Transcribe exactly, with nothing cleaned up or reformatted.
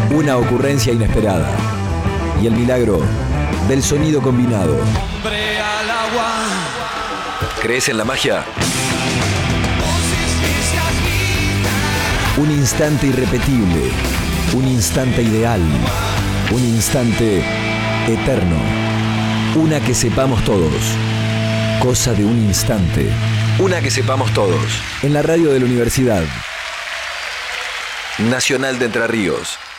Una ocurrencia inesperada. Y el milagro del sonido combinado. Hombre al agua. ¿Crees en la magia? Un instante irrepetible. Un instante ideal. Un instante eterno. Una que sepamos todos. Cosa de un instante. Una que sepamos todos. En la radio de la Universidad Nacional de Entre Ríos.